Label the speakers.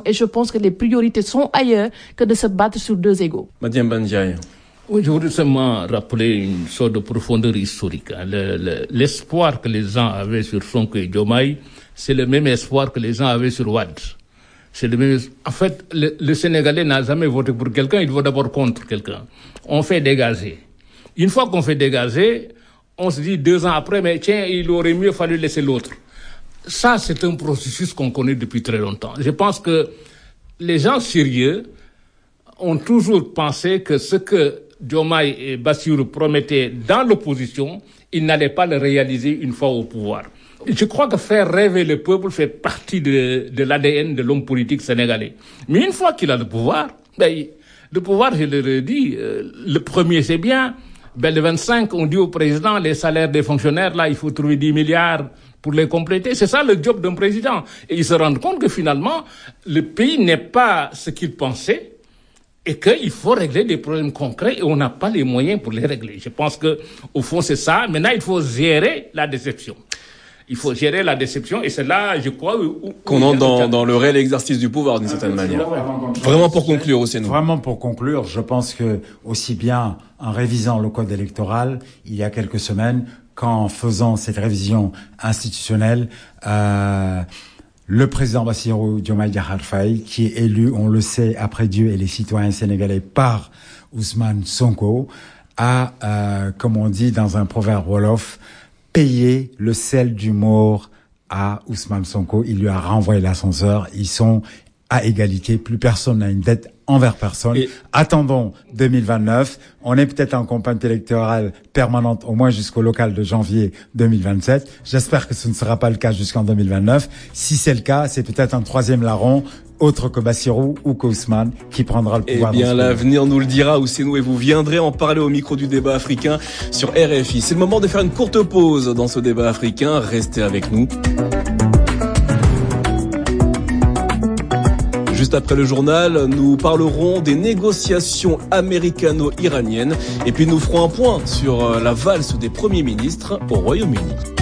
Speaker 1: Et je pense que les priorités sont ailleurs que de se battre sur deux égaux.
Speaker 2: Madiame Bandiaye.
Speaker 3: Oui, je voudrais seulement rappeler une sorte de profondeur historique. L'espoir que les gens avaient sur Sonko et Diomaye, c'est le même espoir que les gens avaient sur Wade. C'est le même. En fait, le Sénégalais n'a jamais voté pour quelqu'un, il vote d'abord contre quelqu'un. On fait dégager. Une fois qu'on fait dégager, on se dit 2 ans après, mais tiens, il aurait mieux fallu laisser l'autre. Ça, c'est un processus qu'on connaît depuis très longtemps. Je pense que les gens sérieux ont toujours pensé que ce que Diomaye et Bassirou promettaient dans l'opposition, ils n'allaient pas le réaliser une fois au pouvoir. Je crois que faire rêver le peuple fait partie de l'ADN de l'homme politique sénégalais. Mais une fois qu'il a le pouvoir, le pouvoir, je le dis, le premier c'est bien. Le 25, on dit au président, les salaires des fonctionnaires, là, il faut trouver 10 milliards pour les compléter. C'est ça le job d'un président. Et ils se rendent compte que finalement, le pays n'est pas ce qu'il pensait. Et qu'il faut régler des problèmes concrets et on n'a pas les moyens pour les régler. Je pense que, au fond, c'est ça. Maintenant, il faut gérer la déception. Il faut gérer la déception et c'est là, je crois,
Speaker 2: qu'on entre dans le réel exercice du pouvoir, d'une certaine manière. Vraiment pour conclure, Ousseynou.
Speaker 4: Vraiment pour conclure, je pense que, aussi bien en révisant le code électoral, il y a quelques semaines, qu'en faisant cette révision institutionnelle, le président Bassirou Diomaye Diakhar Faye, qui est élu, on le sait, après Dieu et les citoyens sénégalais par Ousmane Sonko, a, comme on dit dans un proverbe wolof, payé le sel du mort à Ousmane Sonko. Il lui a renvoyé l'ascenseur. Ils sont à égalité. Plus personne n'a une dette envers personne. Attendons 2029. On est peut-être en campagne électorale permanente, au moins jusqu'au local de janvier 2027. J'espère que ce ne sera pas le cas jusqu'en 2029. Si c'est le cas, c'est peut-être un troisième larron, autre que Bassirou ou qu'Ousmane, qui prendra le pouvoir.
Speaker 2: Eh bien, l'avenir nous le dira, Ousseynou, et vous viendrez en parler au micro du débat africain sur RFI. C'est le moment de faire une courte pause dans ce débat africain. Restez avec nous. Juste après le journal, nous parlerons des négociations américano-iraniennes et puis nous ferons un point sur la valse des premiers ministres au Royaume-Uni.